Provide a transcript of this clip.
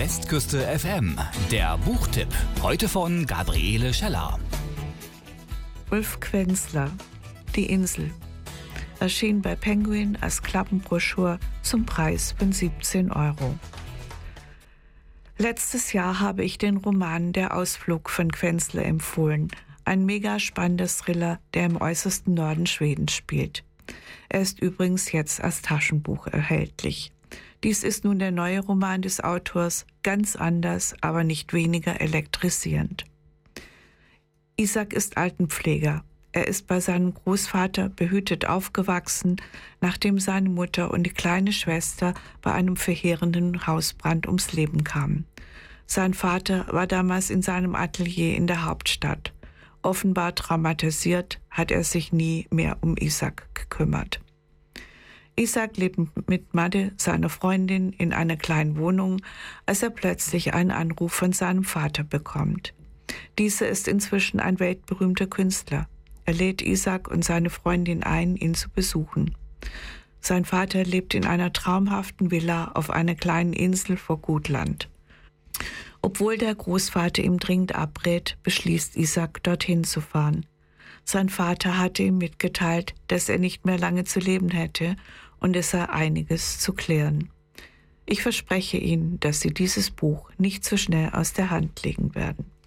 Westküste FM, der Buchtipp. Heute von Gabriele Scheller. Ulf Quenzler, Die Insel. Erschien bei Penguin als Klappenbroschur zum Preis von 17 €. Letztes Jahr habe ich den Roman Der Ausflug von Quenzler empfohlen. Ein mega spannender Thriller, der im äußersten Norden Schwedens spielt. Er ist übrigens jetzt als Taschenbuch erhältlich. Dies ist nun der neue Roman des Autors, ganz anders, aber nicht weniger elektrisierend. Isaac ist Altenpfleger. Er ist bei seinem Großvater behütet aufgewachsen, nachdem seine Mutter und die kleine Schwester bei einem verheerenden Hausbrand ums Leben kamen. Sein Vater war damals in seinem Atelier in der Hauptstadt. Offenbar traumatisiert hat er sich nie mehr um Isaac gekümmert. Isaac lebt mit Madde, seiner Freundin, in einer kleinen Wohnung, als er plötzlich einen Anruf von seinem Vater bekommt. Dieser ist inzwischen ein weltberühmter Künstler. Er lädt Isaac und seine Freundin ein, ihn zu besuchen. Sein Vater lebt in einer traumhaften Villa auf einer kleinen Insel vor Gutland. Obwohl der Großvater ihm dringend abrät, beschließt Isaac, dorthin zu fahren. Sein Vater hatte ihm mitgeteilt, dass er nicht mehr lange zu leben hätte und es sei einiges zu klären. Ich verspreche Ihnen, dass Sie dieses Buch nicht so schnell aus der Hand legen werden.